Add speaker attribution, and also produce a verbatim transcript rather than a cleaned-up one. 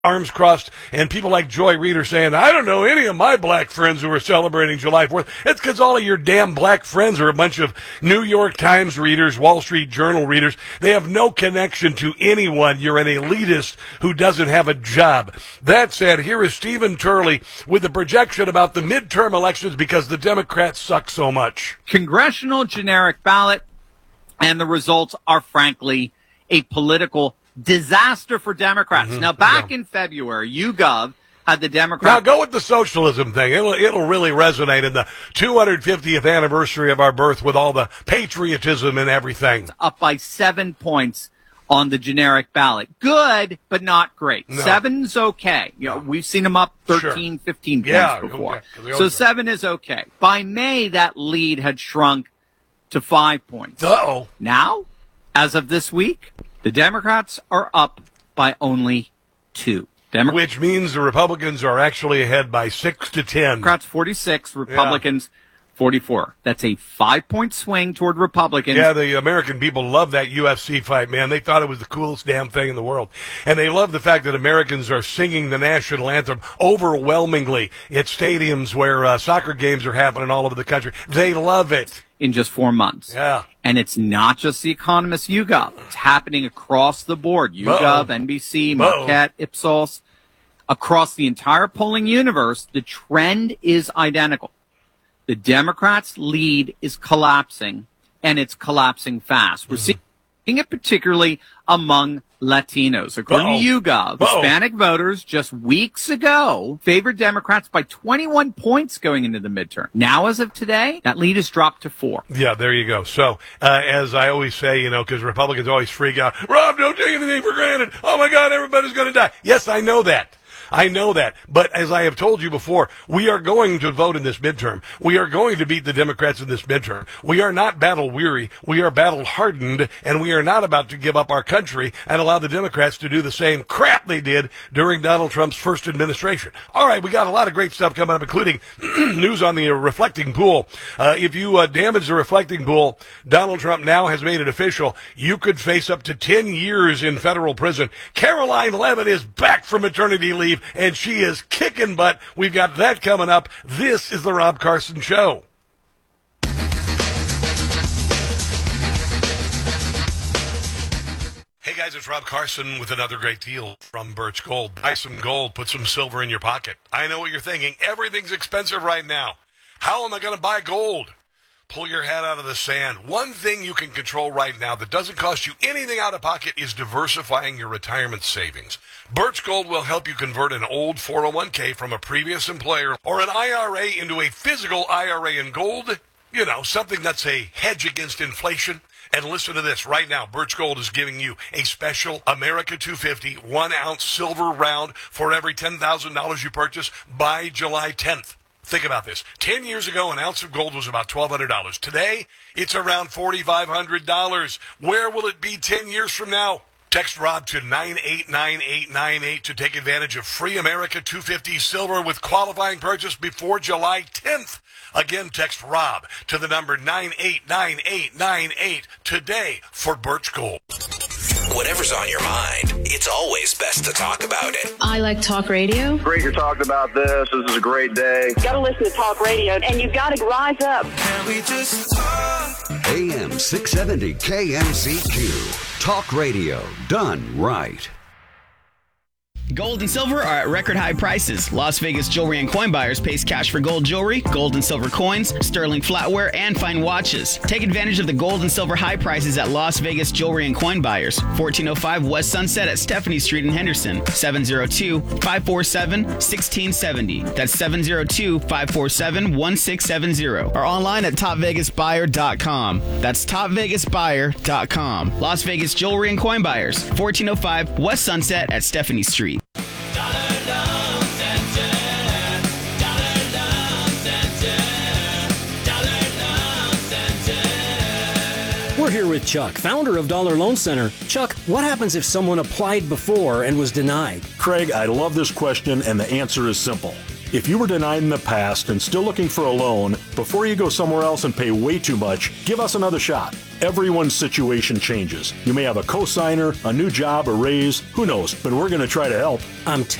Speaker 1: arms crossed, and people like Joy Reader saying, I don't know any of my black friends who are celebrating July fourth. It's because all of your damn black friends are a bunch of New York Times readers, Wall Street Journal readers. They have no connection to anyone. You're an elitist who doesn't have a job. That said, here is Stephen Turley with the projection about the midterm elections because the Democrats suck so much.
Speaker 2: Congressional generic ballot, and the results are frankly a political disaster for Democrats. Mm-hmm. Now, back yeah. in February, YouGov had the Democrats.
Speaker 1: Now, go with the socialism thing. It'll, it'll really resonate in the two hundred fiftieth anniversary of our birth with all the patriotism and everything.
Speaker 2: Up by seven points on the generic ballot. Good, but not great. No. Seven's okay. You know, we've seen them up thirteen, sure. fifteen points yeah, before. Yeah, so seven is okay. By May, that lead had shrunk to five points.
Speaker 1: Uh-oh.
Speaker 2: Now, as of this week, the Democrats are up by only two. Demo-
Speaker 1: Which means the Republicans are actually ahead by six to ten.
Speaker 2: Democrats forty-six, Republicans yeah. forty-four. That's a five-point swing toward Republicans.
Speaker 1: Yeah, the American people love that U F C fight, man. They thought it was the coolest damn thing in the world. And they love the fact that Americans are singing the national anthem overwhelmingly at stadiums where uh, soccer games are happening all over the country. They love it.
Speaker 2: In just four months.
Speaker 1: Yeah.
Speaker 2: And it's not just the Economist YouGov. It's happening across the board. YouGov, Uh-oh. N B C, Marquette, Uh-oh. Ipsos. Across the entire polling universe, the trend is identical. The Democrats' lead is collapsing, and it's collapsing fast. We're mm-hmm. seeing it particularly among Latinos. According Uh-oh. to YouGov, Uh-oh. Hispanic voters just weeks ago favored Democrats by twenty-one points going into the midterm. Now, as of today, that lead has dropped to four.
Speaker 1: Yeah, there you go. So, uh, as I always say, you know, because Republicans always freak out, Rob, don't take anything for granted. Oh, my God, everybody's going to die. Yes, I know that. I know that. But as I have told you before, we are going to vote in this midterm. We are going to beat the Democrats in this midterm. We are not battle-weary. We are battle-hardened, and we are not about to give up our country and allow the Democrats to do the same crap they did during Donald Trump's first administration. All right, we got a lot of great stuff coming up, including news on the uh, reflecting pool. Uh, if you uh, damage the reflecting pool, Donald Trump now has made it official. You could face up to ten years in federal prison. Caroline Levitt is back from maternity leave, and she is kicking butt. We've got that coming up. This is the Rob Carson Show. Hey guys, it's Rob Carson with another great deal from Birch Gold. Buy some gold, put some silver in your pocket. I know what you're thinking. Everything's expensive right now. How am I going to buy gold? Pull your head out of the sand. One thing you can control right now that doesn't cost you anything out of pocket is diversifying your retirement savings. Birch Gold will help you convert an old four oh one k from a previous employer or an I R A into a physical I R A in gold. You know, something that's a hedge against inflation. And listen to this. Right now, Birch Gold is giving you a special America two fifty one-ounce silver round for every ten thousand dollars you purchase by July tenth. Think about this. Ten years ago, an ounce of gold was about twelve hundred dollars. Today, it's around four thousand five hundred dollars. Where will it be ten years from now? Text Rob to nine eight nine eight nine eight to take advantage of free America two fifty silver with qualifying purchase before July tenth. Again, text Rob to the number nine eight nine eight nine eight today for Birch Gold.
Speaker 3: Whatever's on your mind, it's always best to talk about it.
Speaker 4: I like talk radio.
Speaker 5: Great you're talking about this. This is a great day.
Speaker 6: You got to listen to talk radio, and you've got to rise up.
Speaker 3: Can we just talk?
Speaker 7: A M six seventy K M C Q. Talk radio done right.
Speaker 8: Gold and silver are at record high prices. Las Vegas Jewelry and Coin Buyers pays cash for gold jewelry, gold and silver coins, sterling flatware, and fine watches. Take advantage of the gold and silver high prices at Las Vegas Jewelry and Coin Buyers, fourteen oh five West Sunset at Stephanie Street in Henderson, seven oh two, five four seven, one six seven oh. That's seven oh two, five four seven, one six seven oh. Or online at top vegas buyer dot com. That's top vegas buyer dot com. Las Vegas Jewelry and Coin Buyers, fourteen oh five West Sunset at Stephanie Street.
Speaker 9: We're here with Chuck, founder of Dollar Loan Center. Chuck, what happens if someone applied before and was denied?
Speaker 10: Craig, I love this question, and the answer is simple.
Speaker 4: If you were denied in the past and still looking for a loan, before you go somewhere else and pay way too much, give us another shot. Everyone's situation changes. You may have a cosigner, a new job, a raise, who knows, but we're going to try to help.
Speaker 9: I'm